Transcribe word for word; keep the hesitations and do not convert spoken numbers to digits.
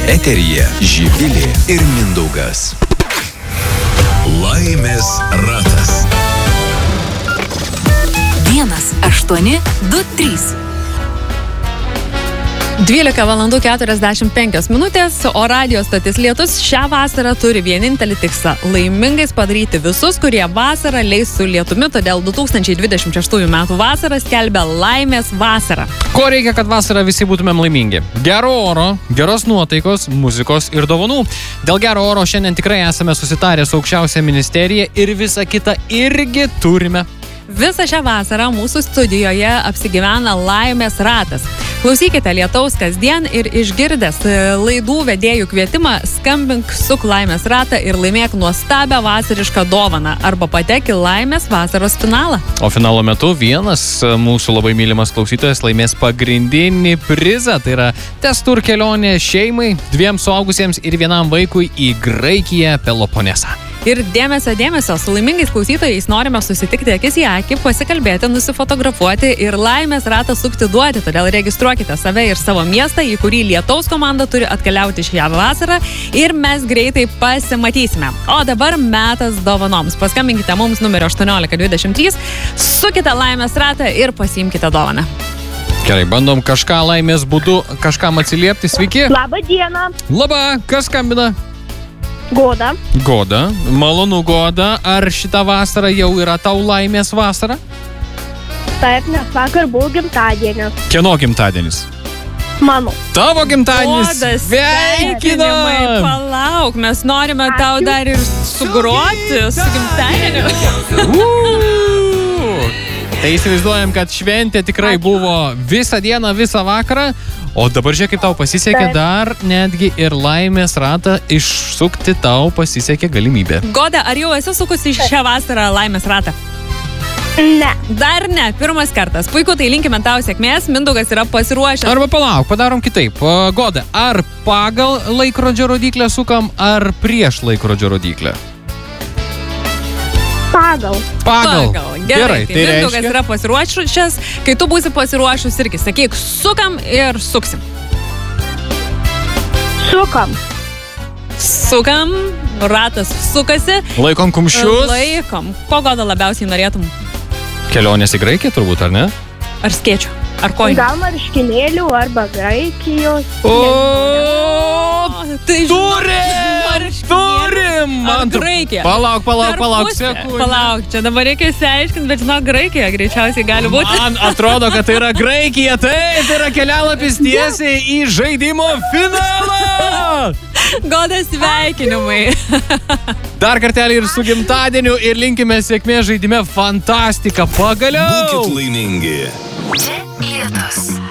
Eteryje Živilė ir Mindaugas. Laimės ratas. Vienas, aštuoni, du, trys. dvylika valandų keturiasdešimt penkios minutės, o radio stotis Lietus šią vasarą turi vienintelį tikslą – laimingais padaryti visus, kurie vasarą leis su lietumi, todėl du tūkstančiai dvidešimt šeštųjų metų vasarą skelbia Laimės vasarą. Ko reikia, kad vasarą visi būtumėm laimingi? Gero oro, geros nuotaikos, muzikos ir dovanų. Dėl gero oro šiandien tikrai esame susitarę su aukščiausia ministerija ir visą kitą irgi turime. Visą šią vasarą mūsų studijoje apsigyvena Laimės ratas. Klausykite Lietaus kasdien ir išgirdęs laidų vedėjų kvietimą skambink suk Laimės ratą ir laimėk nuostabią vasarišką dovaną arba patek į Laimės vasaros finalą. O finalo metu vienas mūsų labai mylimas klausytojas laimės pagrindinį prizą, tai yra testur kelionė šeimai, dviem suaugusiems ir vienam vaikui į Graikiją Peloponesą. Ir dėmesio, dėmesio, su laimingais klausytojais norime susitikti akis į akį, pasikalbėti, nusifotografuoti ir Laimės ratą sukti duoti. Todėl registruokite save ir savo miestą, į kurį Lietaus komanda turi atkeliauti šią vasarą ir mes greitai pasimatysime. O dabar metas dovanoms. Paskambinkite mums numerio aštuoniolika dvidešimt trys, sukite Laimės ratą ir pasiimkite dovaną. Gerai, bandom kažką laimės būdu, kažkam atsiliepti. Sveiki. Labą dieną. Labą, kas skambina? Goda. Goda. Malonu, Goda. Ar šitą vasarą jau yra tau laimės vasara? Taip, nes vakar buvo gimtadienis. Kieno gimtadienis? Mano. Tavo gimtadienis. Goda, sveikinimai. Palauk, mes norime Ačiū. tau dar ir sugroti su gimtadieniu. Uuu. Tai įsivaizduojam, kad šventė tikrai buvo visą dieną, visą vakarą. O dabar žiūrėk, kaip tau pasisekė, dar netgi ir Laimės ratą išsukti tau pasisekė galimybė. Goda, ar jau esi sukusi šią vasarą Laimės ratą? Ne. Dar ne, pirmas kartas. Puiku, tai linkime tau sėkmės, Mindaugas yra pasiruošęs. Arba palauk, padarom kitaip. Goda, ar pagal laikrodžio rodyklę sukam, ar prieš laikrodžio rodyklę? Pagal. Pagal. Pagal. Gerai, Gerai, tai tai Mindaugas reiškia... yra pasiruošęs. Kai tu būsi pasiruošus irgi, sakyk, sukam ir suksim. Sukam. Sukam, ratas sukasi. Laikom kumščius. Laikom. Ko Goda labiausiai norėtum? Kelionės į Graikiją turbūt, ar ne? Ar skėčių? Ar kojų? Gal marškinėlių arba Graikijos. O, tai turim! Turim! Ar Graikija? Palauk, palauk, Per palauk, pusę. sekundę. Palauk, čia dabar reikia išsiaiškinti, bet žinau, Graikija greičiausiai gali būti. Man atrodo, kad tai yra Graikija. Taip, tai yra kelialapis tiesiai į žaidimo finalą. Goda, sveikinimai. Dar kartelį ir su gimtadieniu ir linkime sėkmės žaidime Fantastika. Pagaliau. Būkit laimingi. Čia Lietus.